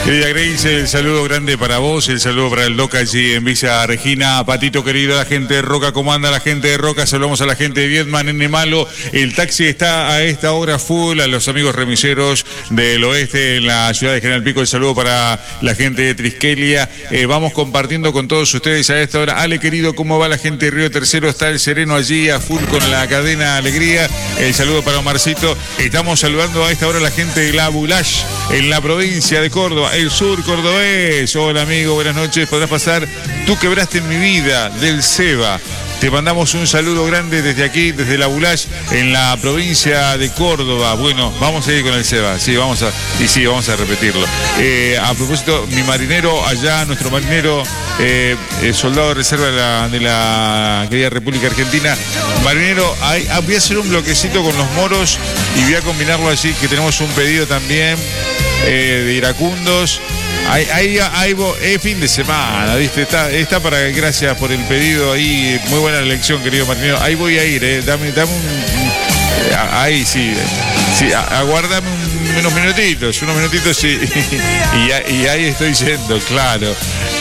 Querida Grace, el saludo grande para vos, el saludo para el Doca allí en Villa Regina. Patito querido, la gente de Roca, ¿cómo anda la gente de Roca? Saludamos a la gente de Viedma, Nene Malo. El taxi está a esta hora full, a los amigos remiseros del oeste en la ciudad de General Pico. El saludo para la gente de Triskelia. Vamos compartiendo con todos ustedes a esta hora. Ale querido, ¿cómo va la gente de Río Tercero? Está el Sereno allí a full con la cadena Alegría. El saludo para Omarcito. Estamos saludando a esta hora a la gente de La Bulash en la provincia de Córdoba, el sur cordobés. Hola amigo, buenas noches. Podrás pasar Tú quebraste en mi vida del Seba. Te mandamos un saludo grande desde aquí, desde La Bulash, en la provincia de Córdoba. Bueno, vamos a ir con el Seba, sí, vamos a repetirlo. A propósito, mi marinero allá, nuestro marinero, soldado de reserva de la querida República Argentina. Marinero, voy a hacer un bloquecito con los moros y voy a combinarlo así, que tenemos un pedido también de iracundos. Ahí fin de semana, ¿viste? Está para, gracias por el pedido ahí, muy buena elección, querido marinero. Ahí voy a ir, dame ahí sí, aguárdame unos minutitos sí, y ahí estoy yendo, claro.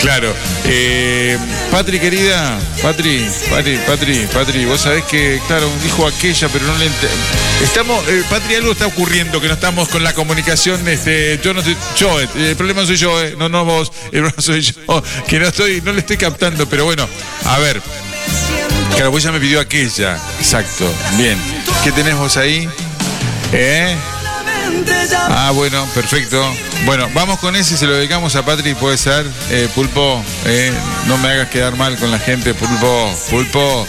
Patri querida, Patri, vos sabés que, claro, dijo aquella, pero no le estamos, Patri, algo está ocurriendo, que no estamos con la comunicación, el problema soy yo, no vos, el problema soy yo, que no le estoy captando, pero bueno, a ver, claro, vos ya me pidió aquella, exacto, bien, ¿qué tenés vos ahí? Bueno, perfecto. Bueno, vamos con ese, se lo dedicamos a Patri, puede ser, Pulpo, no me hagas quedar mal con la gente, Pulpo.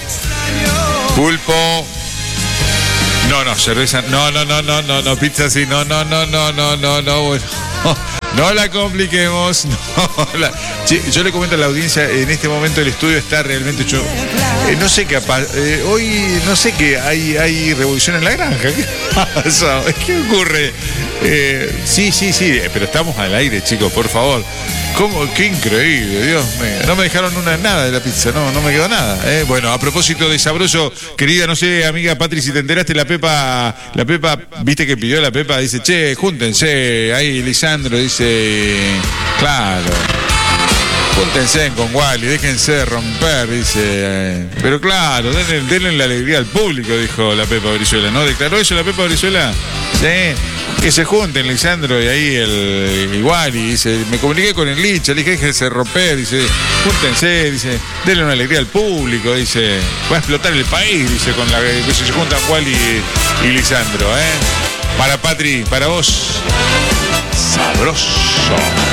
No, cerveza, no, pizza sí, no, bueno. No la compliquemos. Yo le comento a la audiencia, en este momento el estudio está realmente hecho. No sé qué hoy no sé qué hay revolución en la granja. ¿Qué pasa? ¿Qué ocurre? Sí, pero estamos al aire, chicos, por favor. ¿Cómo? Qué increíble, Dios mío. No me dejaron nada de la pizza, no me quedó nada. Bueno, a propósito de sabroso, querida, no sé, amiga Patri, si te enteraste, la Pepa, viste que pidió la Pepa, dice, che, júntense, ahí Lisandro dice, claro, júntense con Wally, déjense de romper, dice, pero claro, denle la alegría al público, dijo la Pepa Brizuela, ¿no? ¿Declaró eso la Pepa Brizuela? Sí. Que se junten Lisandro y ahí el Wally, dice, me comuniqué con el Licha, le dije, déjense romper, dice, júntense, dice, denle una alegría al público, dice, va a explotar el país, dice, con la que se juntan Wally y Lisandro, Para Patri, para vos, sabroso.